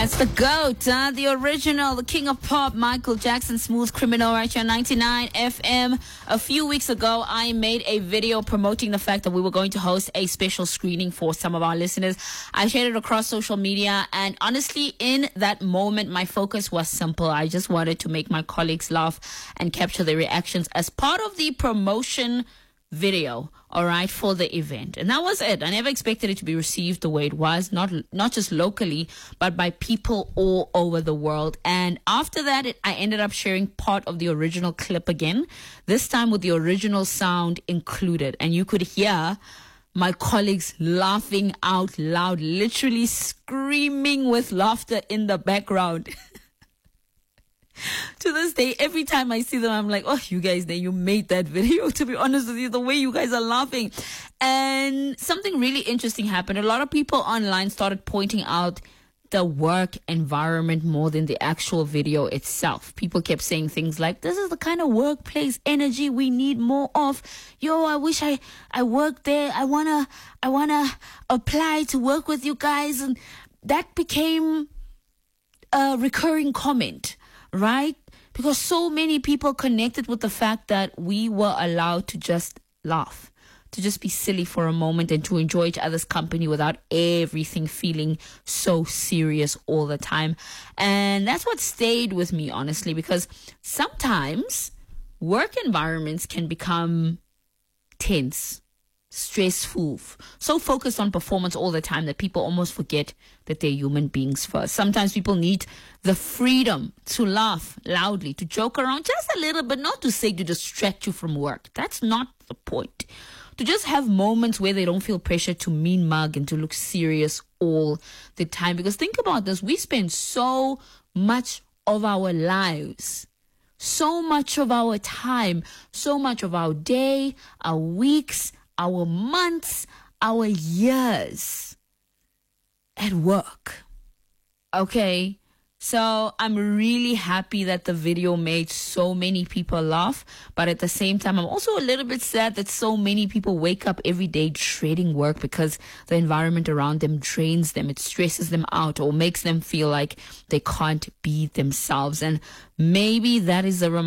That's the GOAT, the original, the king of pop, Michael Jackson, Smooth Criminal, right here on 99 FM. A few weeks ago, I made a video promoting the fact that we were going to host a special screening for some of our listeners. I shared it across social media, and honestly, in that moment, my focus was simple. I just wanted to make my colleagues laugh and capture their reactions as part of the promotion video, all right, for the event. And that was it. I never expected it to be received the way it was, not just locally, but by people all over the world. And after that, I ended up sharing part of the original clip again, this time with the original sound included. And you could hear my colleagues laughing out loud, literally screaming with laughter in the background. To this day, every time I see them, I'm like, oh, you guys, you made that video. To be honest with you, the way you guys are laughing. And something really interesting happened. A lot of people online started pointing out the work environment more than the actual video itself. People kept saying things like, this is the kind of workplace energy we need more of. Yo, I wish I worked there. I wanna apply to work with you guys. And that became a recurring comment, right? Because so many people connected with the fact that we were allowed to just laugh, to just be silly for a moment and to enjoy each other's company without everything feeling so serious all the time. And that's what stayed with me, honestly, because sometimes work environments can become tense, stressful, so focused on performance all the time that people almost forget that they're human beings first. Sometimes people need the freedom to laugh loudly, to joke around just a little bit, not to say to distract you from work. That's not the point. To just have moments where they don't feel pressure to mean mug and to look serious all the time. Because think about this, we spend so much of our lives, so much of our time, so much of our day, our weeks, our months, our years at work. Okay? So I'm really happy that the video made so many people laugh. But at the same time, I'm also a little bit sad that so many people wake up every day dreading work because the environment around them drains them. It stresses them out or makes them feel like they can't be themselves. And maybe that is a